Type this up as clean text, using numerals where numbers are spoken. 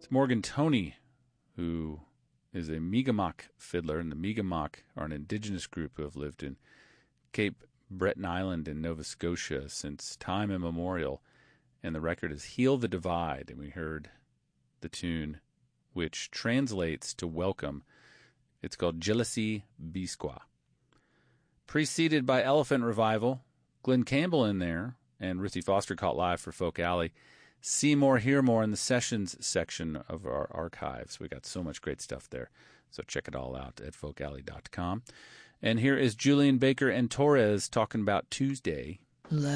It's Morgan Toney, who is a Mi'kmaq fiddler, and the Mi'kmaq are an indigenous group who have lived in Cape Breton Island in Nova Scotia since time immemorial, and the record is Heal the Divide, and we heard the tune, which translates to welcome. It's called Jealousy Bisqua. Preceded by Elephant Revival, Glenn Campbell in there, and Ruthie Foster caught live for Folk Alley. See more, hear more in the sessions section of our archives. We got so much great stuff there, so check it all out at folkalley.com. And here is Julian Baker and Torres talking about Tuesday.